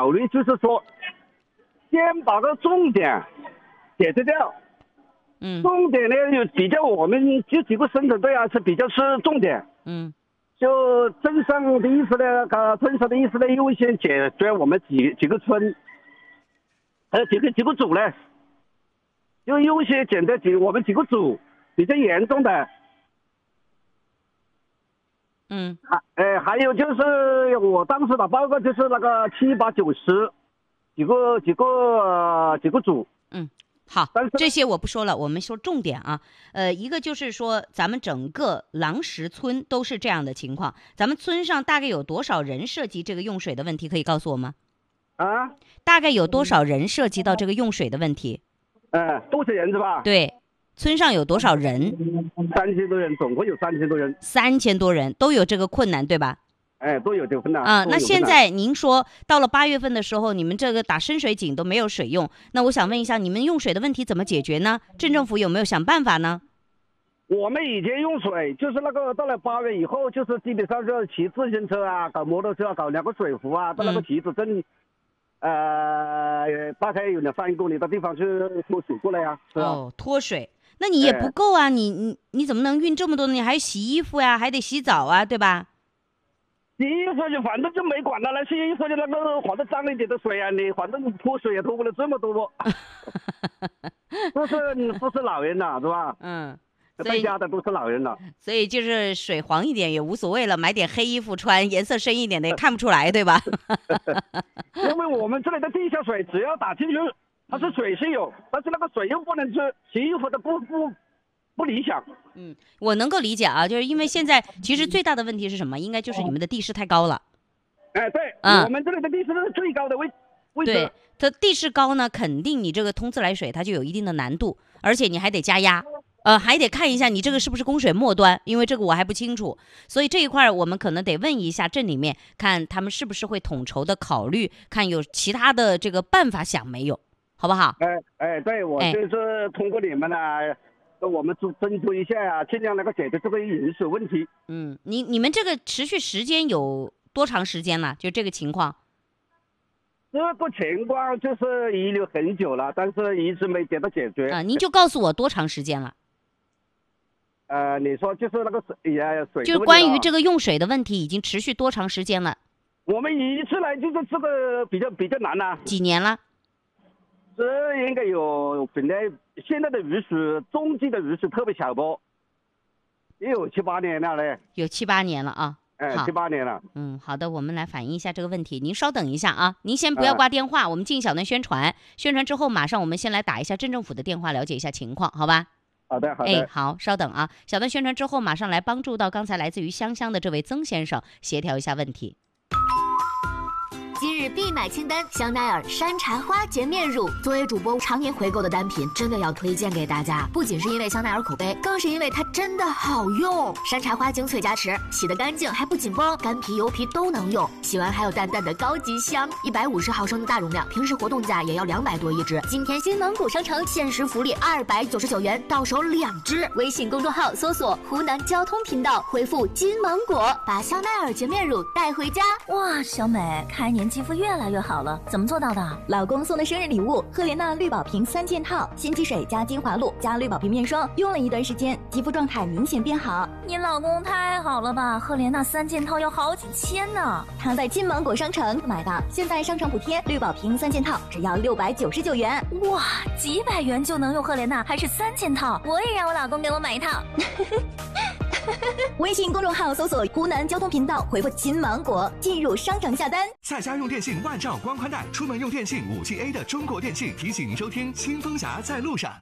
考虑，就是说，先把个重点解决掉。重点呢，有比较我们这几个生产队啊是比较是重点。就镇上的意思呢，镇上的意思呢，优先解决我们几个村，还有几个组呢，就优先解决我们几个组比较严重的。还有就是我当时的报告就是那个7、8、9、10几个组。 好，这些我不说了，我们说重点啊。一个就是说，咱们整个狼石村都是这样的情况。咱们村上大概有多少人涉及这个用水的问题？可以告诉我吗？大概有多少人涉及到这个用水的问题？ 多少人是吧？ 对，村上有多少人 ？3000多人，总共有3000多人。 3000多人都有这个困难，对吧？ 都有这个困难那现在您说到了8月份的时候，你们这个打深水井都没有水用，那我想问一下，你们用水的问题怎么解决呢？镇政府有没有想办法呢？ 我们以前用水就是那个到了8月以后，就是基本上就骑自行车啊，搞摩托车啊，搞2个水壶啊，到那个旗子镇，大概有2-3公里的地方去拖水过来呀。 拖水，那你也不够啊，你怎么能运这么多呢？你还洗衣服呀，还得洗澡啊，对吧？ 洗衣服就反正就没管它了，洗衣服就那个反正脏一点的水啊，你反正脱水也脱不了这么多。都是老人了，是吧？在家的都是老人了， 所以就是水黄一点也无所谓了，买点黑衣服穿，颜色深一点的也看不出来，对吧？ 因为我们这里的地下水只要打进去，它是水是有，但是那个水又不能吃，洗衣服的不理想。 我能够理解啊，就是因为现在其实最大的问题是什么？应该就是你们的地势太高了。 对，我们这里的地势是最高的位置。 对，它地势高呢，肯定你这个通自来水它就有一定的难度，而且你还得加压，还得看一下你这个是不是供水末端，因为这个我还不清楚，所以这一块我们可能得问一下镇里面，看他们是不是会统筹的考虑，看有其他的这个办法想没有，好不好？ 对，我就是通过你们呢。我们斟酌一下呀，尽量能够解决这个饮水问题。 你们这个持续时间有多长时间了？就这个情况？ 这个情况就是遗留很久了，但是一直没得到解决。 您就告诉我多长时间了？ 你说就是那个水， 就关于这个用水的问题，已经持续多长时间了？ 我们一次来就是这个比较难了。 几年了？ 这应该有，本来现在的雨水，冬季的雨水特别小多，也有7、8年了嘞。 有7、8年了啊。 7、8年了。 好的，我们来反映一下这个问题。您稍等一下啊，您先不要挂电话，我们进小段宣传，宣传之后马上我们先来打一下镇政府的电话，了解一下情况，好吧？ 好的。 好，稍等啊，小段宣传之后马上来帮助到刚才来自于湘乡的这位曾先生协调一下问题。 今日必买清单，香奈儿山茶花洁面乳。作为主播常年回购的单品，真的要推荐给大家。不仅是因为香奈儿口碑，更是因为它真的好用。山茶花精粹加持，洗得干净还不紧绷，干皮油皮都能用。洗完还有淡淡的高级香。150毫升的大容量，平时活动价也要200多一支。今天新蒙古商城限时福利299元，到手2支。微信公众号搜索湖南交通频道，回复金芒果，把香奈儿洁面乳带回家。 哇，小美，看年肌肤越来越好了，怎么做到的？老公送的生日礼物，赫莲娜绿宝瓶3件套，新肌水加精华露加绿宝瓶面霜，用了一段时间，肌肤状态明显变好。 你老公太好了吧？赫莲娜3件套要好几千呢。 他在金芒果商城买的，现在商场补贴，绿宝瓶3件套只要699元。 哇，几百元就能用赫莲娜，还是3件套，我也让我老公给我买一套。 微信公众号搜索湖南交通频道，回复金芒果进入商城下单。 在家用电信万兆光宽带，出门用电信5G A 的中国电信提醒您收听清风侠在路上。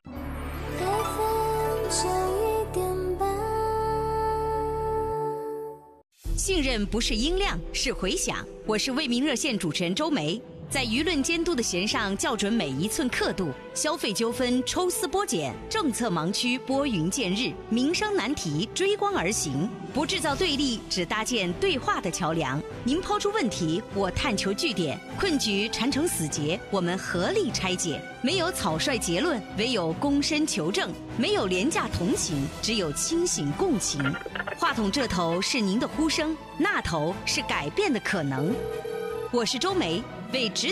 信任不是音量，是回响。我是为民热线主持人周梅。在舆论监督的弦上校准每一寸刻度，消费纠纷抽丝剥茧，政策盲区拨云见日，民生难题追光而行，不制造对立，只搭建对话的桥梁。您抛出问题，我探求据点，困局缠成死结，我们合力拆解。没有草率结论，唯有躬身求证；没有廉价同情，只有清醒共情。话筒这头是您的呼声，那头是改变的可能。我是周梅，为